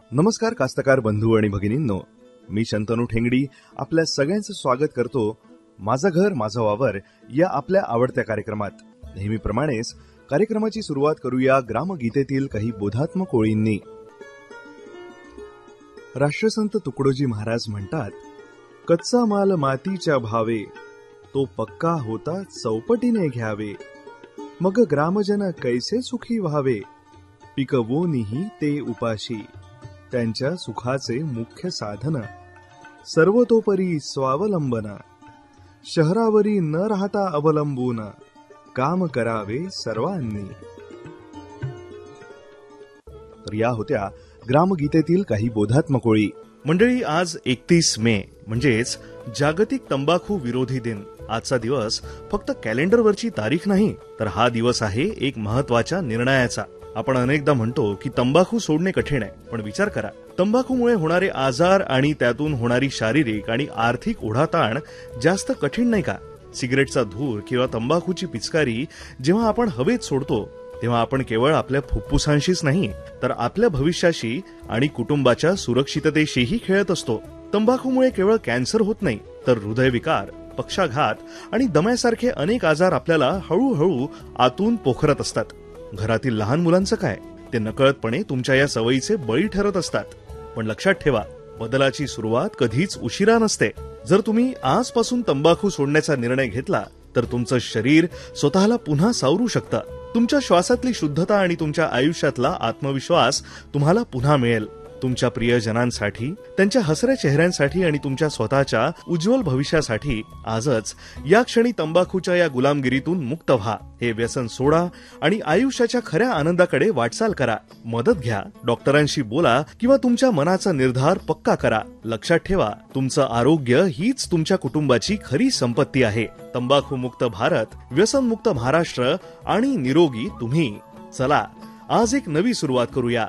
नमस्कार कास्तकार बंधू आणि भगिनींनो, मी शंतनू ठेंगडी आपल्या सगळ्यांचं स्वागत करतो माझं घर माझा वावर या आपल्या आवडत्या कार्यक्रमात. नेहमीप्रमाणेच कार्यक्रमाची सुरुवात करूया ग्रामगीतेतील काही बोधात्मक ओळींनी. राष्ट्रसंत तुकडोजी महाराज म्हणतात, कच्चा माल मातीच्या भावे, तो पक्का होता चौपटीने घ्यावे. मग ग्रामजन कैसे सुखी व्हावे, पिकवोनिही ते उपाशी. त्यांच्या सुखाचे मुख्य साधन, सर्वतोपरी स्वावलंबन. शहरावरी न राहता अवलंबून, काम करावे सर्वांनी. तर या होत्या ग्रामगीतेतील काही बोधात्मक ओळी. मंडळी, आज 31 मे म्हणजेच जागतिक तंबाखू विरोधी दिन. आजचा दिवस फक्त कॅलेंडरवरची तारीख नाही, तर हा दिवस आहे एक महत्वाच्या निर्णयाचा. आपण अनेकदा म्हणतो की तंबाखू सोडणे कठीण आहे, पण विचार करा, तंबाखूमुळे होणारे आजार आणि त्यातून होणारी शारीरिक आणि आर्थिक ओढाताण जास्त कठीण नाही का? सिगरेटचा धूर किंवा तंबाखूची पिचकारी जेव्हा आपण हवेत सोडतो, तेव्हा आपण केवळ आपल्या फुफ्फुसांशीच नाही, तर आपल्या भविष्याशी आणि कुटुंबाच्या सुरक्षिततेशीही खेळत असतो. तंबाखूमुळे केवळ कॅन्सर होत नाही, तर हृदयविकार, पक्षाघात आणि दम्यासारखे अनेक आजार आपल्याला हळूहळू आतून पोखरत असतात. घरातील लहान मुलांचं काय, ते नकळतपणे तुमच्या या सवयीचे बळी ठरत असतात. पण लक्षात ठेवा, बदलाची सुरुवात कधीच उशिरा नसते. जर तुम्ही आजपासून तंबाखू सोडण्याचा निर्णय घेतला, तर तुमचं शरीर स्वतःला पुन्हा सावरू शकतं. तुमच्या श्वासातली शुद्धता आणि तुमच्या आयुष्यातला आत्मविश्वास तुम्हाला पुन्हा मिळेल. तुमच्या प्रियजनांसाठी, त्यांच्या हसऱ्या चेहऱ्यांसाठी आणि तुमच्या स्वतःच्या उज्ज्वल भविष्यासाठी आजच या क्षणी तंबाखूच्या या गुलामगिरीतून मुक्त व्हा. हे व्यसन सोडा आणि आयुष्याच्या खऱ्या आनंदाकडे वाटचाल करा. मदत घ्या, डॉक्टरांशी बोला किंवा तुमच्या मनाचा निर्धार पक्का करा. लक्षात ठेवा, तुमचं आरोग्य हीच तुमच्या कुटुंबाची खरी संपत्ती आहे. तंबाखू मुक्त भारत, व्यसन मुक्त महाराष्ट्र आणि निरोगी तुम्ही. चला, आज एक नवी सुरुवात करूया.